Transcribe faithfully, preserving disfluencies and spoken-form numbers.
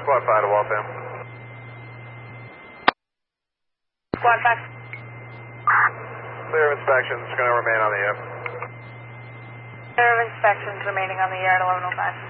Squad five to Waltham. Squad five. Clear of inspections, going to remain on the air. Clear of inspections remaining on the air at eleven oh five.